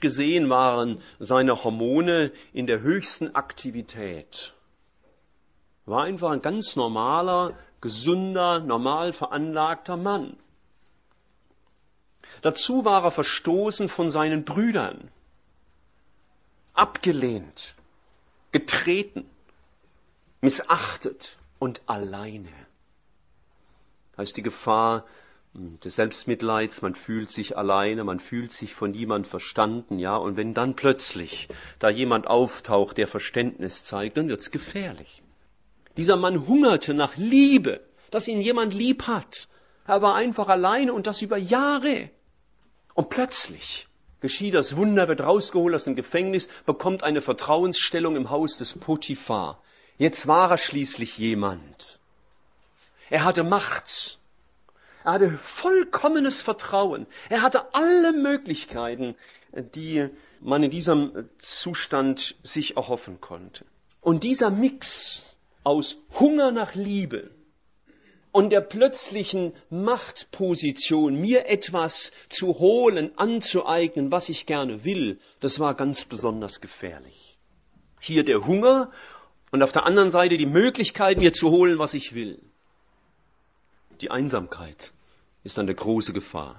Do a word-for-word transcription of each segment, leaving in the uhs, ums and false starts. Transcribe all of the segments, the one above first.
gesehen waren seine Hormone in der höchsten Aktivität. War einfach ein ganz normaler, gesunder, normal veranlagter Mann. Dazu war er verstoßen von seinen Brüdern, abgelehnt, getreten, missachtet und alleine. Da ist die Gefahr des Selbstmitleids, man fühlt sich alleine, man fühlt sich von niemand verstanden, ja, und wenn dann plötzlich da jemand auftaucht, der Verständnis zeigt, dann wird's gefährlich. Dieser Mann hungerte nach Liebe, dass ihn jemand lieb hat. Er war einfach alleine und das über Jahre. Und plötzlich geschieht das Wunder, wird rausgeholt aus dem Gefängnis, bekommt eine Vertrauensstellung im Haus des Potiphar. Jetzt war er schließlich jemand. Er hatte Macht. Er hatte vollkommenes Vertrauen. Er hatte alle Möglichkeiten, die man in diesem Zustand sich erhoffen konnte. Und dieser Mix aus Hunger nach Liebe und der plötzlichen Machtposition, mir etwas zu holen, anzueignen, was ich gerne will, das war ganz besonders gefährlich. Hier der Hunger und auf der anderen Seite die Möglichkeit, mir zu holen, was ich will. Die Einsamkeit ist eine große Gefahr.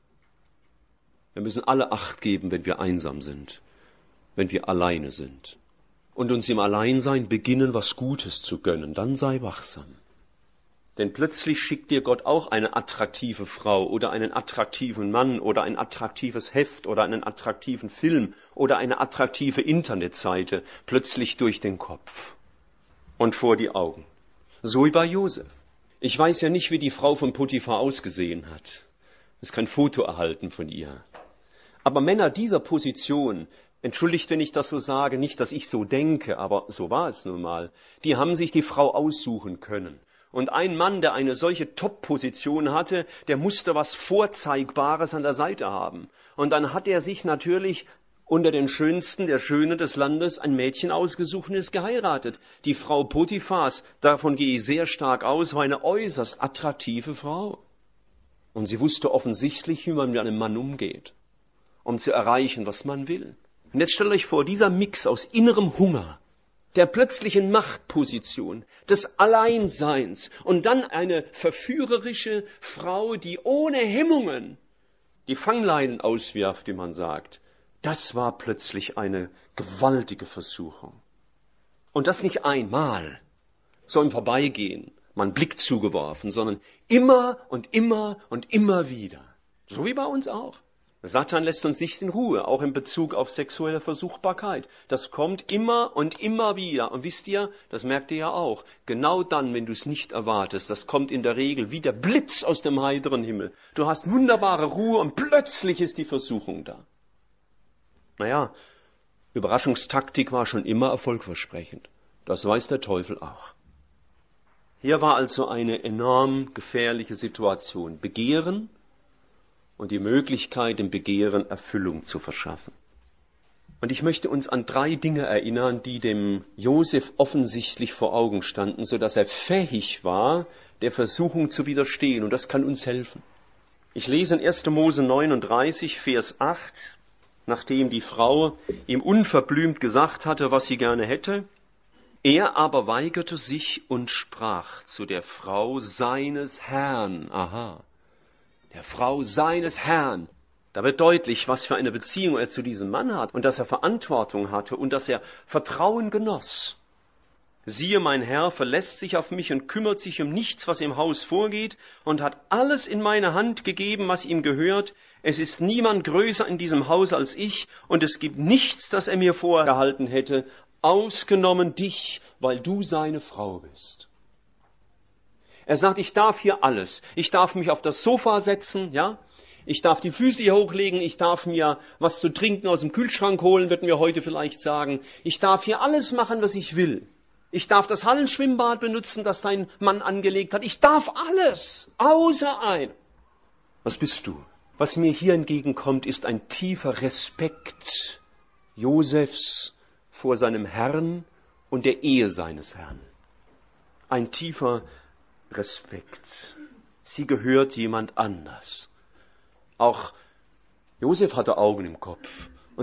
Wir müssen alle Acht geben, wenn wir einsam sind, wenn wir alleine sind. Und uns im Alleinsein beginnen, was Gutes zu gönnen. Dann sei wachsam. Denn plötzlich schickt dir Gott auch eine attraktive Frau oder einen attraktiven Mann oder ein attraktives Heft oder einen attraktiven Film oder eine attraktive Internetseite plötzlich durch den Kopf und vor die Augen. So wie bei Josef. Ich weiß ja nicht, wie die Frau von Potiphar ausgesehen hat. Es ist kein Foto erhalten von ihr. Aber Männer dieser Position, entschuldigt, wenn ich das so sage, nicht, dass ich so denke, aber so war es nun mal, die haben sich die Frau aussuchen können. Und ein Mann, der eine solche Top-Position hatte, der musste was Vorzeigbares an der Seite haben. Und dann hat er sich natürlich unter den Schönsten der Schönen des Landes ein Mädchen ausgesucht und ist geheiratet. Die Frau Potiphars, davon gehe ich sehr stark aus, war eine äußerst attraktive Frau. Und sie wusste offensichtlich, wie man mit einem Mann umgeht, um zu erreichen, was man will. Und jetzt stellt euch vor, dieser Mix aus innerem Hunger, der plötzlichen Machtposition, des Alleinseins und dann eine verführerische Frau, die ohne Hemmungen die Fangleinen auswirft, wie man sagt. Das war plötzlich eine gewaltige Versuchung. Und das nicht einmal, so im Vorbeigehen, mal einen Blick zugeworfen, sondern immer und immer und immer wieder. So wie bei uns auch. Satan lässt uns nicht in Ruhe, auch in Bezug auf sexuelle Versuchbarkeit. Das kommt immer und immer wieder. Und wisst ihr, das merkt ihr ja auch, genau dann, wenn du es nicht erwartest, das kommt in der Regel wie der Blitz aus dem heiteren Himmel. Du hast wunderbare Ruhe und plötzlich ist die Versuchung da. Naja, Überraschungstaktik war schon immer erfolgversprechend. Das weiß der Teufel auch. Hier war also eine enorm gefährliche Situation. Begehren und die Möglichkeit, dem Begehren Erfüllung zu verschaffen. Und ich möchte uns an drei Dinge erinnern, die dem Josef offensichtlich vor Augen standen, sodass er fähig war, der Versuchung zu widerstehen. Und das kann uns helfen. Ich lese in erster Mose neununddreißig, Vers acht, nachdem die Frau ihm unverblümt gesagt hatte, was sie gerne hätte. Er aber weigerte sich und sprach zu der Frau seines Herrn. Aha. Der Frau seines Herrn. Da wird deutlich, was für eine Beziehung er zu diesem Mann hat und dass er Verantwortung hatte und dass er Vertrauen genoss. Siehe, mein Herr verlässt sich auf mich und kümmert sich um nichts, was im Haus vorgeht und hat alles in meine Hand gegeben, was ihm gehört. Es ist niemand größer in diesem Haus als ich und es gibt nichts, das er mir vorgehalten hätte, ausgenommen dich, weil du seine Frau bist. Er sagt, ich darf hier alles. Ich darf mich auf das Sofa setzen, ja. Ich darf die Füße hier hochlegen. Ich darf mir was zu trinken aus dem Kühlschrank holen, würden wir heute vielleicht sagen. Ich darf hier alles machen, was ich will. Ich darf das Hallenschwimmbad benutzen, das dein Mann angelegt hat. Ich darf alles, außer ein. Was bist du? Was mir hier entgegenkommt, ist ein tiefer Respekt Josefs vor seinem Herrn und der Ehe seines Herrn. Ein tiefer Respekt. Sie gehört jemand anders. Auch Josef hatte Augen im Kopf.